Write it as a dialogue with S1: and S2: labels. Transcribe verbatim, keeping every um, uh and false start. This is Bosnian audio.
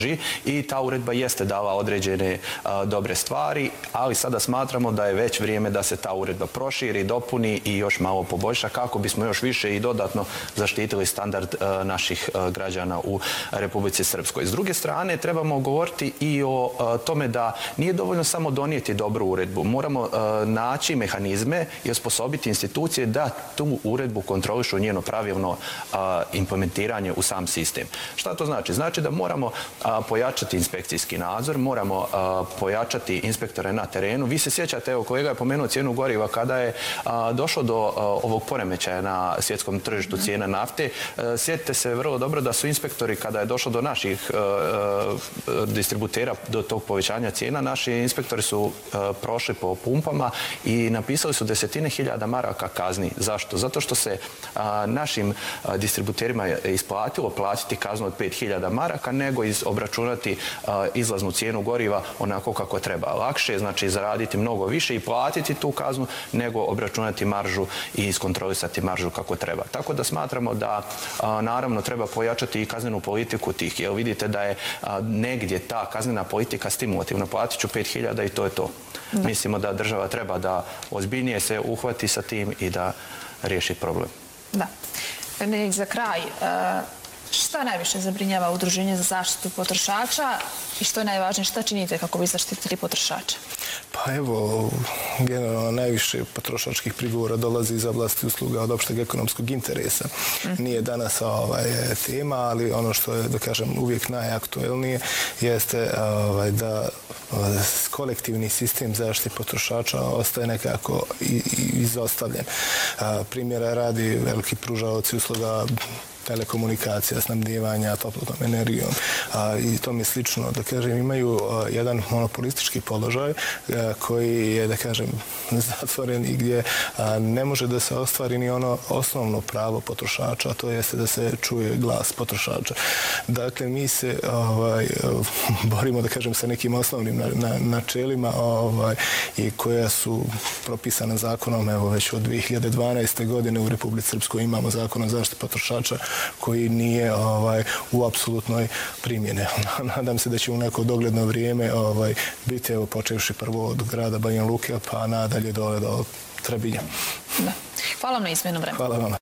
S1: i ta uredba jeste dala određene dobre stvari, ali sada smatramo da je već vrijeme da se ta uredba proširi, dopuni i još malo poboljša kako bismo još više i dodatno zaštitili standard naših građana u Republici Srpskoj. S druge strane, trebamo govoriti i o tome da nije dovoljno samo donijeti dobru uredbu. Moramo naći mehanizme i osposobiti institucije da tu uredbu kontrolišu njeno pravilno implementiranje u sam sistem. Šta to znači? Znači da moramo pojačati inspekcijski nadzor, moramo pojačati inspektore na terenu. Vi se sjećate, evo kolega je pomenuo cijenu goriva, kada je došlo do ovog poremećaja na svjetskom tržištu cijena nafte, sjetite se vrlo dobro da su inspektori, kada je došlo do naših distributera, do tog povećanja cijena, naši inspektori su prošli po pumpama i napisali su desetine hiljada maraka kazni. Zašto? Zato što se našim distributerima isplatilo platiti kaznu od pet hiljada maraka, nego iz obračunati izlaznu cijenu goriva onako kako treba. Lakše je znači zaraditi mnogo više i platiti tu kaznu nego obračunati maržu i iskontrolisati maržu kako treba. Tako da smatramo da naravno treba pojačati i kaznenu politiku tih. Jer vidite da je negdje ta kaznena politika stimulativna. Platit ću pet hiljada i to je to. Mislimo da država treba da ozbiljnije se uhvati sa tim i da riješi problem.
S2: Da. Za kraj, šta najviše zabrinjava Udruženje za zaštitu potrošača i što je najvažnije, šta činite kako bi zaštitili potrošača?
S3: Pa evo, generalno najviše potrošačkih prigovora dolazi iz oblasti usluga od opšteg ekonomskog interesa. Nije danas tema, ali ono što je, da kažem, uvijek najaktuelnije jeste da kolektivni sistem zaštite potrošača ostaje nekako izostavljen. Primjera radi veliki pružaoci usluga telekomunikacija, snabdijevanja toplotnom energijom i tome slično, da kažem, imaju jedan monopolistički položaj koji je, da kažem, zatvoren i gdje ne može da se ostvari ni ono osnovno pravo potrošača, a to jeste da se čuje glas potrošača. Dakle, mi se borimo, da kažem, sa nekim osnovnim načelima i koja su propisana zakonom, evo već od dvije hiljade dvanaeste. godine u Republici Srpskoj imamo zakon o zaštiti potrošača koji nije u apsolutnoj primjene. Nadam se da će u neko dogledno vrijeme biti, evo, počevši prvo od grada Banja Luke, pa nadalje dole do Trebinja.
S2: Hvala vam na izmjenu vremena.
S3: Hvala vam.